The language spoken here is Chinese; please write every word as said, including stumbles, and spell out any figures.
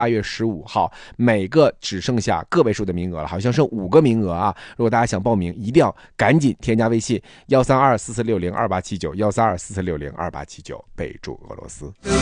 八月十五号，每个只剩下个位数的名额了，好像剩五个名额啊！如果大家想报名，一定要赶紧添加微信幺三二四四六零二八七九幺三二四四六零二八七九，备注俄罗斯。